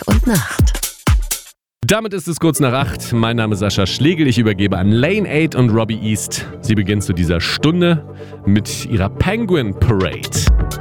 und Nacht. Damit ist es kurz nach 8. Mein Name ist Sascha Schlegel. Ich übergebe an Lane 8 und Robbie East. Sie beginnen zu dieser Stunde mit ihrer Penguin Parade.